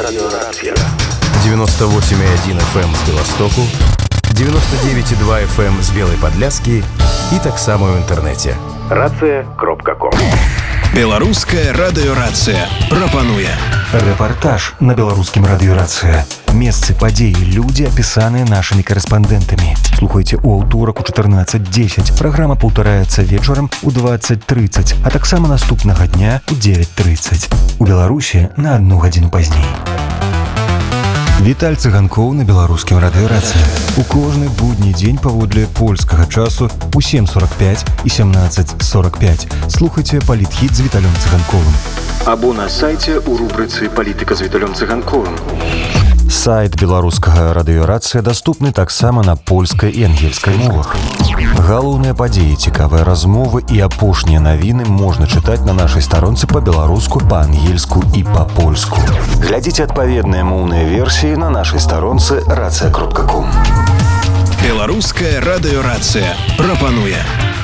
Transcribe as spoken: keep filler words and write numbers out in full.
Радиорация. девяносто восемь и один эф эм з Беластоку, девяносто девять и два эф эм з Белой Подляски и так само в интернете. Рация кропка ком. Беларуская радыёрацыя прапануе рэпартаж на беларускім радыёрацыя. Месцы, падзеі, людзі, апісаныя нашымі корэспандэнтамі. Слухайце ў аўторак у чатырнаццаць дзесяць. Праграма паўтараецца вечарам у дваццаць трыццаць, а таксама наступнага дня у дзевяць трыццаць. У Беларусі на адну гадзіну пазней. Віталь Цыганкоў на беларускім радыёрацыі. У кожны будні дзень паводле польскага часу у сем сорок пять і семнадцать сорок пять. Слухайце палітхіт з Віталём Цыганковым. Або на сайце ў рубрыцы «Палітыка з Віталём Цыганковым». Сайт беларускага радыёрацыя даступны таксама на польскай і ангельскай мовах. Галоўныя падзеі, цікавыя размовы і апошнія навіны можна чытаць на нашай старонцы па-беларуску, па-ангельску і па-польску. Глядзіце адпаведныя моўныя версіі на нашай старонцы рацыя кропка ком. Беларуская радыёрацыя прапануе